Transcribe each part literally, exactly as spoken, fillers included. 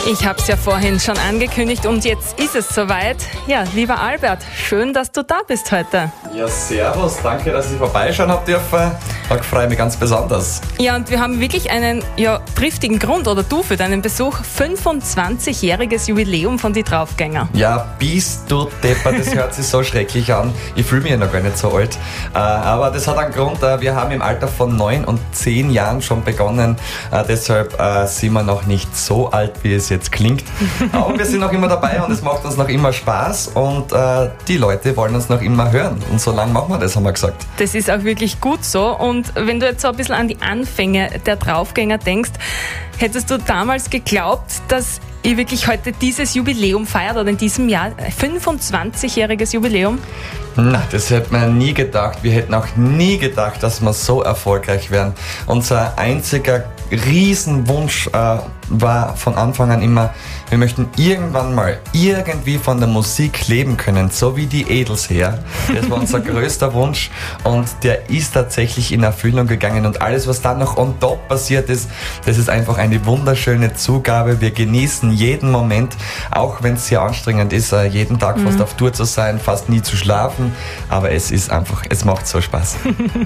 Ich habe es ja vorhin schon angekündigt und jetzt ist es soweit. Ja, lieber Albert, schön, dass du da bist heute. Ja, servus, danke, dass ich vorbeischauen habe dürfen. Da freue ich mich ganz besonders. Ja, und wir haben wirklich einen ja, triftigen Grund, oder du, für deinen Besuch. fünfundzwanzigjähriges Jubiläum von Die Draufgänger. Ja, bist du Depper, das hört sich so schrecklich an. Ich fühle mich ja noch gar nicht so alt. Äh, aber das hat einen Grund, äh, wir haben im Alter von neun und zehn Jahren schon begonnen. Äh, deshalb äh, sind wir noch nicht so alt, wie es jetzt klingt. Aber wir sind noch immer dabei und es macht uns noch immer Spaß und äh, die Leute wollen uns noch immer hören. Und so lange machen wir das, haben wir gesagt. Das ist auch wirklich gut so. Und wenn du jetzt so ein bisschen an die Anfänge der Draufgänger denkst, hättest du damals geglaubt, dass ihr wirklich heute dieses Jubiläum feiert oder in diesem Jahr fünfundzwanzigjähriges Jubiläum? Na, das hätte man nie gedacht. Wir hätten auch nie gedacht, dass wir so erfolgreich werden. Unser einziger Riesenwunsch äh, war von Anfang an immer, wir möchten irgendwann mal irgendwie von der Musik leben können, so wie die Edelsheer. Das war unser größter Wunsch und der ist tatsächlich in Erfüllung gegangen und alles, was dann noch on top passiert ist, das ist einfach eine wunderschöne Zugabe. Wir genießen jeden Moment, auch wenn es sehr anstrengend ist, äh, jeden Tag fast mhm. auf Tour zu sein, fast nie zu schlafen, aber es ist einfach, es macht so Spaß.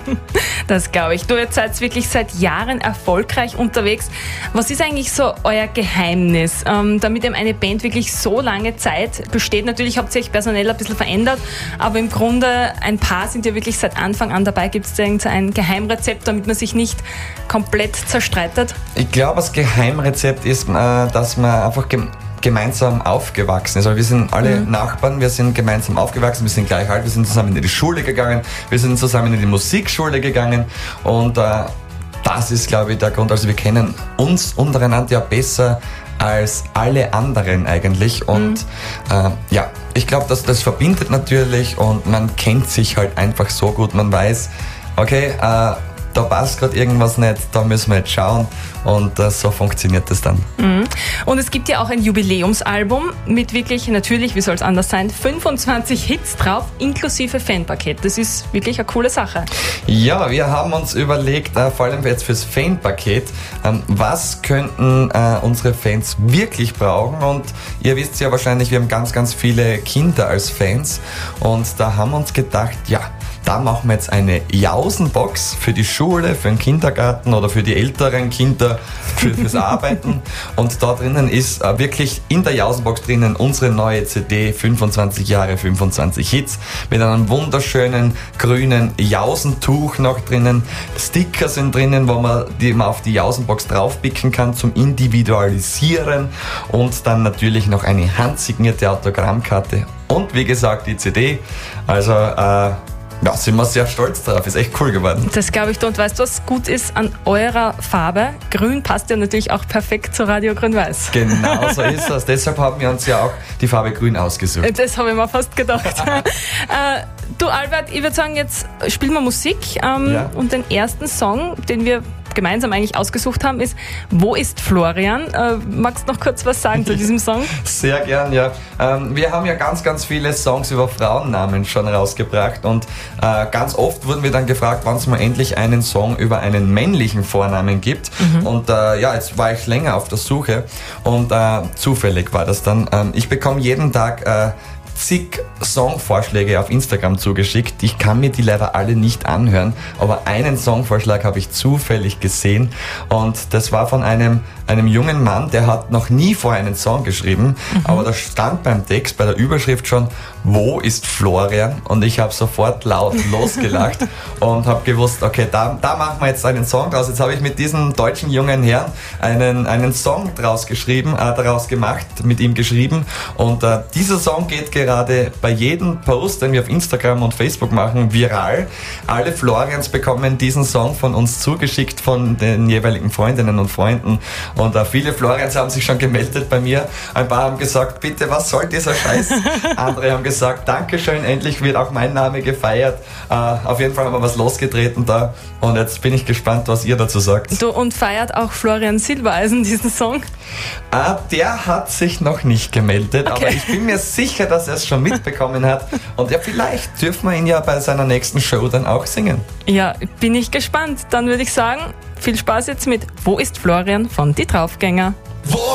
Das glaube ich. Du, jetzt seid wirklich seit Jahren erfolgreich unterwegs. Was ist eigentlich so euer Geheimnis, ähm, damit eben eine Band wirklich so lange Zeit besteht? Natürlich habt ihr euch personell ein bisschen verändert, aber im Grunde ein paar sind ja wirklich seit Anfang an dabei. Gibt es da irgendein Geheimrezept, damit man sich nicht komplett zerstreitet? Ich glaube, das Geheimrezept ist, äh, dass man einfach gem- gemeinsam aufgewachsen ist. Also wir sind alle mhm. Nachbarn, wir sind gemeinsam aufgewachsen, wir sind gleich alt, wir sind zusammen in die Schule gegangen, wir sind zusammen in die Musikschule gegangen und äh, das ist, glaube ich, der Grund. Also wir kennen uns untereinander ja besser als alle anderen eigentlich und mhm. äh, ja, ich glaube, dass das verbindet natürlich und man kennt sich halt einfach so gut, man weiß, okay, äh, da passt gerade irgendwas nicht, da müssen wir jetzt schauen und äh, so funktioniert das dann. Mhm. Und es gibt ja auch ein Jubiläumsalbum mit wirklich, natürlich, wie soll es anders sein, fünfundzwanzig Hits drauf, inklusive Fanpaket. Das ist wirklich eine coole Sache. Ja, wir haben uns überlegt, äh, vor allem jetzt fürs Fanpaket, ähm, was könnten äh, unsere Fans wirklich brauchen und ihr wisst ja wahrscheinlich, wir haben ganz, ganz viele Kinder als Fans und da haben wir uns gedacht, ja, da machen wir jetzt eine Jausenbox für die Schule, für den Kindergarten oder für die älteren Kinder, für, fürs Arbeiten. Und da drinnen ist äh, wirklich in der Jausenbox drinnen unsere neue C D, fünfundzwanzig Jahre, fünfundzwanzig Hits, mit einem wunderschönen grünen Jausentuch noch drinnen. Sticker sind drinnen, wo man, die man auf die Jausenbox draufpicken kann zum Individualisieren. Und dann natürlich noch eine handsignierte Autogrammkarte. Und wie gesagt, die C D. Also, äh, ja, sind wir sehr stolz drauf. Ist echt cool geworden. Das glaube ich. Und weißt du, was gut ist an eurer Farbe? Grün passt ja natürlich auch perfekt zu Radio Grün-Weiß. Genau, so ist das. Deshalb haben wir uns ja auch die Farbe Grün ausgesucht. Das habe ich mir fast gedacht. äh, du Albert, ich würde sagen, jetzt spielen wir Musik. Ähm, ja. Und den ersten Song, den wir gemeinsam eigentlich ausgesucht haben, ist Wo ist Florian? Äh, magst du noch kurz was sagen zu diesem Song? Sehr gern, ja. Ähm, wir haben ja ganz, ganz viele Songs über Frauennamen schon rausgebracht und äh, ganz oft wurden wir dann gefragt, wann es mal endlich einen Song über einen männlichen Vornamen gibt. Mhm. Und äh, ja, jetzt war ich länger auf der Suche und äh, zufällig war das dann. Ähm, ich bekomme jeden Tag äh, zig Songvorschläge auf Instagram zugeschickt. Ich kann mir die leider alle nicht anhören, aber einen Songvorschlag habe ich zufällig gesehen und das war von einem, einem jungen Mann, der hat noch nie vorher einen Song geschrieben, mhm. aber da stand beim Text, bei der Überschrift schon, wo ist Florian? Und ich habe sofort laut losgelacht und habe gewusst, okay, da, da machen wir jetzt einen Song draus. Jetzt habe ich mit diesem deutschen jungen Herrn einen, einen Song draus geschrieben, äh, daraus gemacht, mit ihm geschrieben und äh, dieser Song geht gerade gerade bei jedem Post, den wir auf Instagram und Facebook machen, viral. Alle Florians bekommen diesen Song von uns zugeschickt, von den jeweiligen Freundinnen und Freunden. Und äh, viele Florians haben sich schon gemeldet bei mir. Ein paar haben gesagt, bitte, was soll dieser Scheiß? Andere haben gesagt, Dankeschön, endlich wird auch mein Name gefeiert. Äh, auf jeden Fall haben wir was losgetreten da. Und jetzt bin ich gespannt, was ihr dazu sagt. Du, und feiert auch Florian Silbereisen diesen Song? Äh, der hat sich noch nicht gemeldet, okay. aber ich bin mir sicher, dass er es schon mitbekommen hat. Und ja, vielleicht dürfen wir ihn ja bei seiner nächsten Show dann auch singen. Ja, bin ich gespannt. Dann würde ich sagen, viel Spaß jetzt mit Wo ist Florian von Die Draufgänger. Wo